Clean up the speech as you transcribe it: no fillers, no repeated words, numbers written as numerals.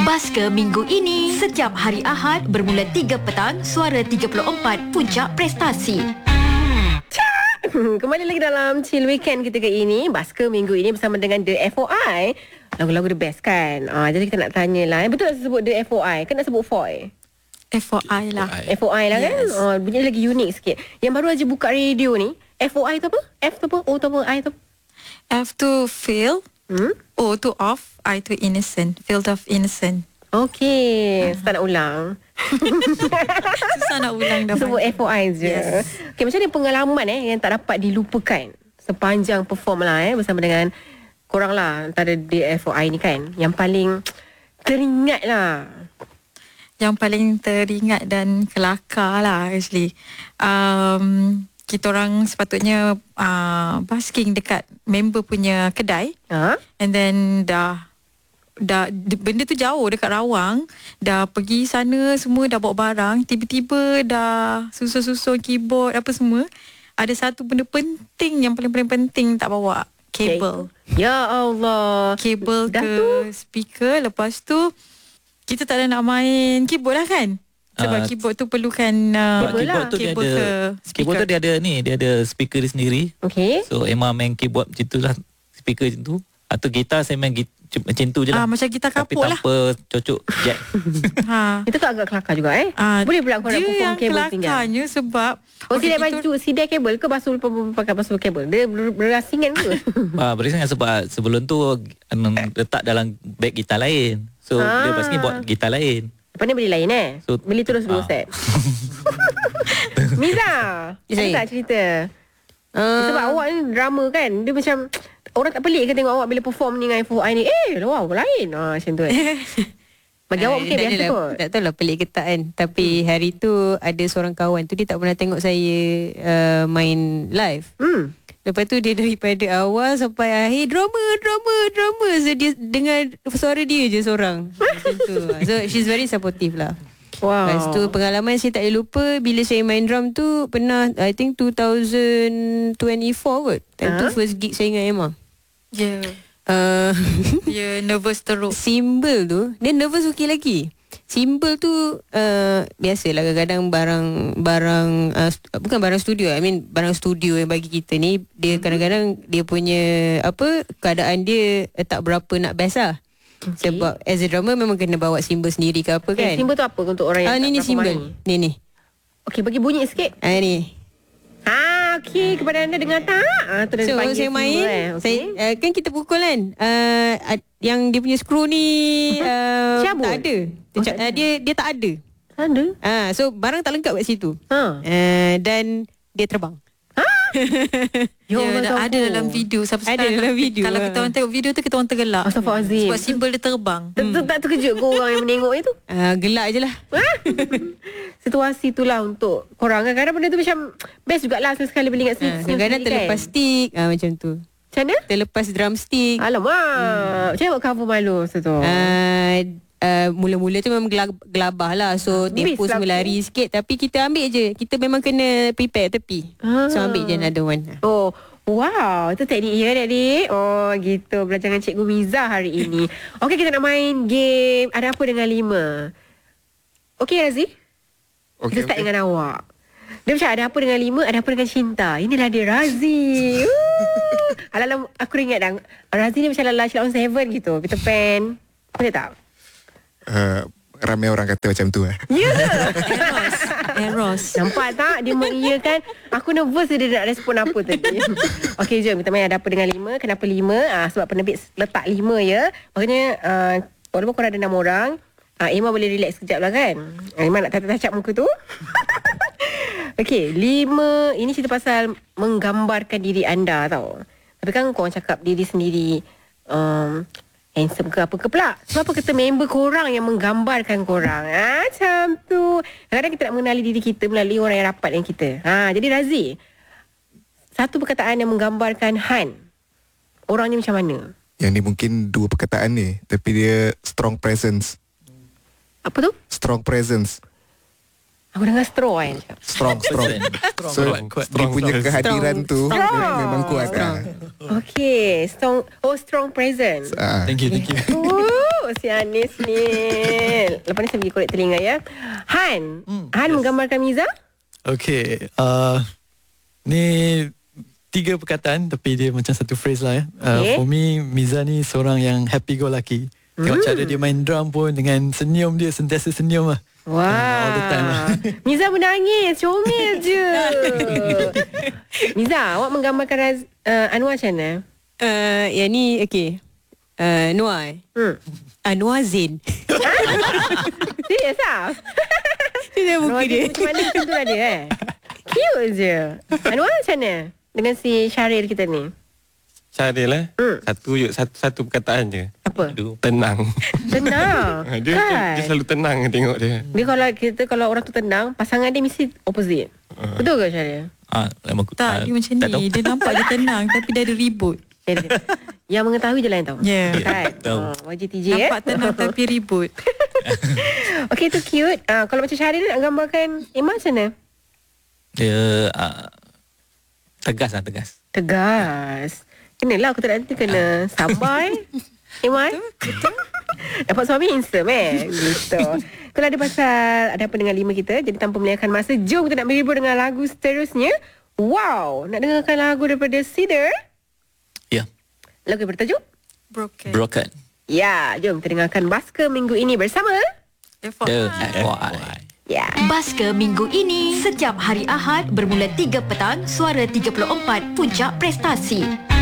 Basker minggu ini, setiap hari Ahad bermula 3 petang, Suara 34 Puncak Prestasi. Kembali lagi dalam Chill Weekend kita ke ini. Basker minggu ini bersama dengan The FOI. Lagu-lagu the best kan. Jadi kita nak tanya lah, betul tak sebut The FOI? Kan nak sebut FOI? FOI lah. FOI lah kan. Yes. Bunyi lagi unik sikit. Yang baru aja buka radio ni, FOI tu apa? F tu apa? O tu apa? I tu apa? F to feel, O to off, I to innocent. Field of innocent. Okey, tak nak ulang. Susah nak ulang dah. Sebut FOI je. Yes. Okey, macam ni pengalaman yang tak dapat dilupakan sepanjang perform lah bersama dengan korang lah, antara di FOI ni kan, yang paling teringat lah. Yang paling teringat dan kelakar lah actually. Kita orang sepatutnya basking dekat member punya kedai. And then dah benda tu jauh dekat Rawang, dah pergi sana semua, dah bawa barang, tiba-tiba dah susun keyboard apa semua, ada satu benda penting yang paling penting tak bawa, kabel. Ya Allah, kabel ke speaker. Lepas tu kita tak ada nak main keyboard lah kan, sebab keyboard tu perlukan keyboard tu dia ada keyboard tu dia ada speaker dia sendiri. Okay. So Emma main keyboard macam tu lah, speaker macam tu. Atau gitar saya main macam tu je lah. Macam gitar kapuk lah, tapi tanpa cocok jack. Itu tu agak kelakar juga Boleh pula korang perform kabel tinggal. Dia yang kelakarnya sebab sidai baju, sidai kabel ke pakai basuh kabel? Dia berasingan ke? Berasingan sebab sebelum tu letak dalam beg gitar lain. So dia pasti buat gitar lain. Lepas ni beli lain so, beli terus 2 set. Miza, ada tak cerita? Sebab awak ni drama kan, dia macam orang tak pelik ke tengok awak bila perform ni dengan FOI ni? Wow, lain macam tu bagi awak mungkin biasa kot. Tak tahu lah pelik ke tak kan. Tapi hari tu ada seorang kawan tu, dia tak pernah tengok saya main live. Lepas tu dia daripada awal sampai akhir drama. So dia dengar suara dia je seorang. Macam tu. So she's very supportive lah. Wow. Lepas tu pengalaman saya tak boleh lupa bila saya main drum tu, pernah I think 2024 kot. Time tu first gig saya dengan Emma. Ya. Dia nervous teruk. Simbol tu, dia nervous okey lagi. Simbol tu biasalah kadang-kadang barang bukan barang studio, I mean barang studio yang bagi kita ni, dia kadang-kadang dia punya keadaan dia tak berapa nak best lah. Okay. Sebab as a drummer memang kena bawa simbol sendiri ke apa kan. Simbol tu apa untuk orang yang ni tak simbol. Ni. Okey, bagi bunyi sikit. Ni. Okey, kepada anda dengar tak? So saya main, saya kan kita pukul kan. Yang dia punya skru ni tak ada. Dia tak ada. So barang tak lengkap kat situ. Dan dia terbang. Ada dalam video. Ada dalam video. Kalau kita orang tengok video tu, kita orang tergelak. Astaghfirullahalazim. Sebab simbol dia terbang. Tak terkejut ke orang yang menengok itu? Gelak je lah. Situasi itulah untuk korang. Kadang-kadang benda tu macam best jugalah sekali bila ingat kadang-kadang terlepas stick macam tu. Macam mana? Terlepas drumstick. Alamak. Macam mana buat cover malu masa tu? Mula-mula tu memang gelabah lah. So tempo semua lari sikit. Tapi kita ambil je. Kita memang kena prepare tepi. So ambil je another one. Wow, itu teknik ya adik. Gitu. Belajar dengan Cikgu Miza hari ini. Okey, kita nak main game Ada Apa Dengan 5. Okey Razi? Kita start dengan awak. Dia macam ada apa dengan 5, ada apa dengan cinta. Inilah dia Razi. Alah, aku ingat dah. Razi ni macam Lala Sheila on 7 gitu. Peter Pan. Boleh tak? Ramai orang kata macam tu. Ya Eros. Nampak tak? Dia mengiyakan. Aku nervous dia nak respon apa tadi. Okey, jom kita main Ada Apa Dengan 5. Kenapa 5? Sebab penerbit letak 5 ya. Maknanya walaupun korang ada 6 orang, Emma boleh relax sekejap lah kan. Emma nak touch-up muka tu. Okey, 5. Ini cerita pasal menggambarkan diri anda tau. Tapi kan korang cakap diri sendiri handsome ke apa ke pula. Sebab apa kata member korang yang menggambarkan korang. Macam tu. Kadang-kadang kita nak mengenali diri kita melalui orang yang rapat dengan kita. Jadi Razi, satu perkataan yang menggambarkan Han, orang ni macam mana? Yang ni mungkin 2 perkataan ni, tapi dia strong presence. Apa tu? Strong presence. Aku dengar straw kan. Strong. So dia punya kehadiran tu memang kuat. Okay, strong presence. Thank you. Si Anis ni. Lepas ni saya pergi korek telinga ya. Han. Han menggambarkan Miza. Okay. Ni 3 perkataan tapi dia macam satu phrase lah ya. Okay. For me, Miza ni seorang yang happy go lucky. Tengok cara dia main drum pun dengan senyum dia, sentiasa senyum lah. Wah. All the time lah. Miza menangis. Comel je. Miza, awak menggambarkan Anwar macam mana? Yang ni okay. Noah. Anwar Zain. Serius lah? Dia muka dia. Macam mana macam tu lah dia Cute je. Anwar macam mana dengan si Syaril kita ni? Syaril lah. Satu perkataan je. Apa? Tenang. Tenang. Dia selalu tenang tengok dia. Dia kalau orang tu tenang, pasangan dia mesti opposite. Betul ke Syaril? Tak, dia macam ni. Dia nampak dia tenang tapi dia ada ribut. Yang mengetahui je lain tau. Ya. Kan? YGTJ Nampak tenang tapi ribut. Okay, tu cute. Kalau macam Syaril nak gambarkan Iman macam mana? Dia tegas lah, tegas. Tegas. Kenalah aku tak nanti kena sampai. Iman? Betul. Dapat suami handsome gitu. Itulah dia pasal ada apa dengan 5 kita. Jadi tanpa melengahkan masa, jom kita nak berhibur dengan lagu seterusnya. Wow, nak dengarkan lagu daripada Cedar. Ya. Lagu yang bertajuk Broken. Ya, jom kita dengarkan Basker minggu ini bersama The FYI. Ya. Basker minggu ini setiap hari Ahad bermula 3 petang, Suara 34 Puncak Prestasi.